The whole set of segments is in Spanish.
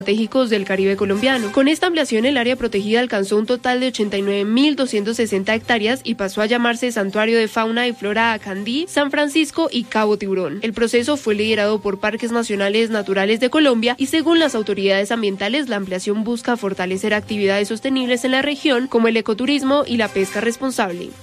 estratégicos del Caribe colombiano. Con esta ampliación, el área protegida alcanzó un total de 89.260 hectáreas y pasó a llamarse Santuario de Fauna y Flora Acandí, San Francisco y Cabo Tiburón. El proceso fue liderado por Parques Nacionales Naturales de Colombia y, según las autoridades ambientales, la ampliación busca fortalecer actividades sostenibles en la región como el ecoturismo y la pesca responsable.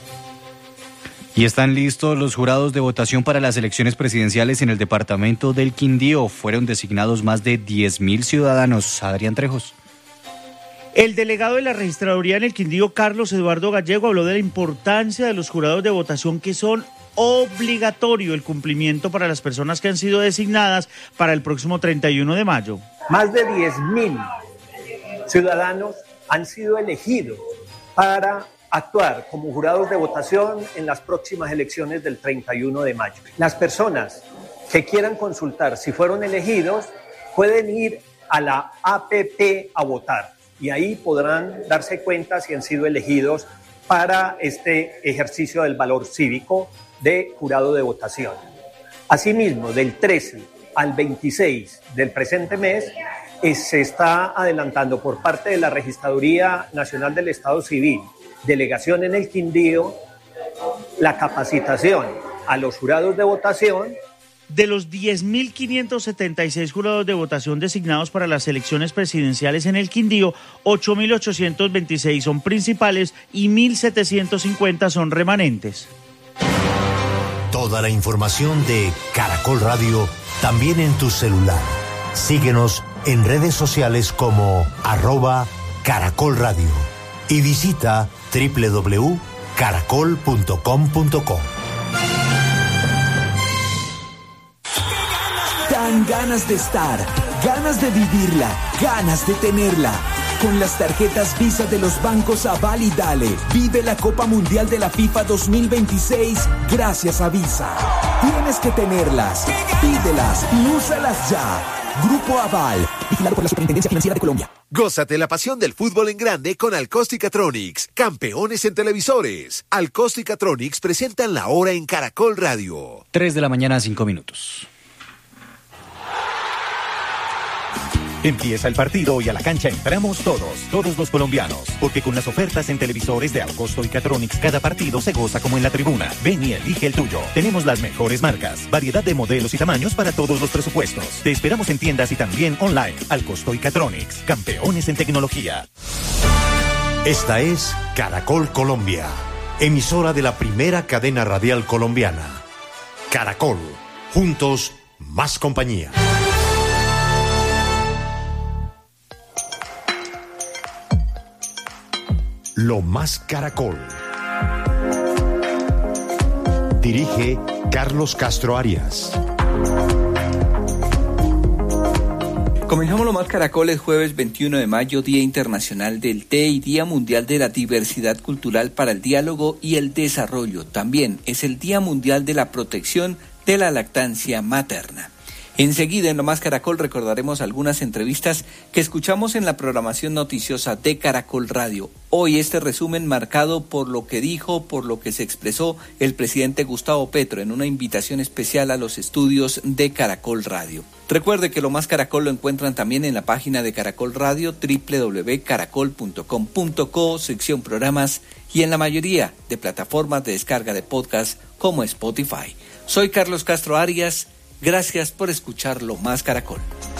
Y están listos los jurados de votación para las elecciones presidenciales en el departamento del Quindío. Fueron designados más de 10.000 ciudadanos. Adrián Trejos. El delegado de la registraduría en el Quindío, Carlos Eduardo Gallego, habló de la importancia de los jurados de votación, que son obligatorio el cumplimiento para las personas que han sido designadas para el próximo 31 de mayo. Más de 10.000 ciudadanos han sido elegidos para actuar como jurados de votación en las próximas elecciones del 31 de mayo. Las personas que quieran consultar si fueron elegidos pueden ir a la APP a votar y ahí podrán darse cuenta si han sido elegidos para este ejercicio del valor cívico de jurado de votación. Asimismo, del 13 al 26 del presente mes se está adelantando por parte de la Registraduría Nacional del Estado Civil, delegación en el Quindío, la capacitación a los jurados de votación. De los 10.576 jurados de votación designados para las elecciones presidenciales en el Quindío, 8.826 son principales y 1.750 son remanentes. Toda la información de Caracol Radio también en tu celular. Síguenos en redes sociales como @Caracol Radio y visita www.caracol.com.co. Dan ganas de estar, ganas de vivirla, ganas de tenerla. Con las tarjetas Visa de los bancos Aval y Dale, vive la Copa Mundial de la FIFA 2026 gracias a Visa. Tienes que tenerlas, pídelas y úsalas ya. Grupo Aval, vigilado por la Superintendencia Financiera de Colombia. Gózate la pasión del fútbol en grande con Alcosticatronics, campeones en televisores. Alcosticatronics presentan la hora en Caracol Radio. 3 de la mañana, 5 minutos. Empieza el partido y a la cancha entramos todos los colombianos, porque con las ofertas en televisores de Alcosto y Catronics, cada partido se goza como en la tribuna. Ven y elige el tuyo. Tenemos las mejores marcas, variedad de modelos y tamaños para todos los presupuestos. Te esperamos en tiendas y también online. Alcosto y Catronics, campeones en tecnología. Esta es Caracol Colombia, emisora de la primera cadena radial colombiana. Caracol, juntos, más compañía. Lo más Caracol. Dirige Carlos Castro Arias. Comenzamos Lo más Caracol, es jueves 21 de mayo, Día Internacional del Té y Día Mundial de la Diversidad Cultural para el Diálogo y el Desarrollo. También es el Día Mundial de la Protección de la Lactancia Materna. Enseguida en Lo más Caracol recordaremos algunas entrevistas que escuchamos en la programación noticiosa de Caracol Radio. Hoy este resumen marcado por lo que dijo, por lo que se expresó el presidente Gustavo Petro en una invitación especial a los estudios de Caracol Radio. Recuerde que Lo más Caracol lo encuentran también en la página de Caracol Radio, www.caracol.com.co, sección programas, y en la mayoría de plataformas de descarga de podcast como Spotify. Soy Carlos Castro Arias. Gracias por escuchar Lo más Caracol.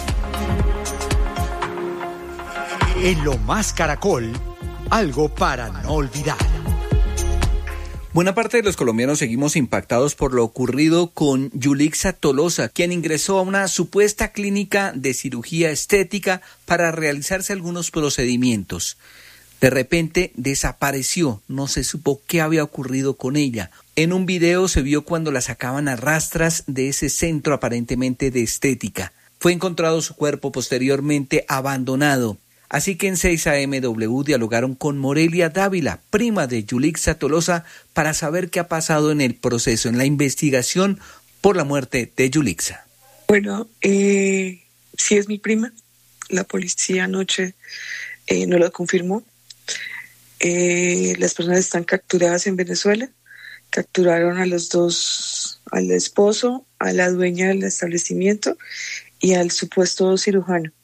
En Lo más Caracol, algo para no olvidar. Buena parte de los colombianos seguimos impactados por lo ocurrido con Yulixa Tolosa, quien ingresó a una supuesta clínica de cirugía estética para realizarse algunos procedimientos. De repente desapareció, no se supo qué había ocurrido con ella. En un video se vio cuando la sacaban a rastras de ese centro aparentemente de estética. Fue encontrado su cuerpo posteriormente abandonado. Así que en 6 AMW dialogaron con Morelia Dávila, prima de Yulixa Tolosa, para saber qué ha pasado en el proceso, en la investigación por la muerte de Yulixa. Bueno, sí es mi prima. La policía anoche no lo confirmó. Las personas están capturadas en Venezuela. Capturaron a los dos, al esposo, a la dueña del establecimiento y al supuesto cirujano.